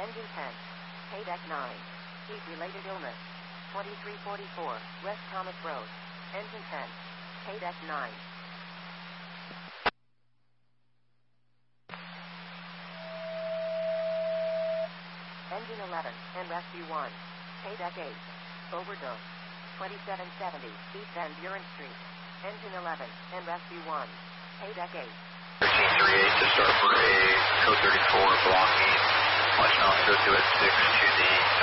Engine 10. Paydeck 9. Heat-related illness. 2344 West Thomas Road. Engine 10. Paydeck 9. Engine 11 and Rescue 1. Paydeck 8. Overdose. 2770 East Van Buren Street. Engine 11 and Rescue 1. Paydeck 8. 1338 to start for a code 34 blocking. Watch now, go to it 6 to the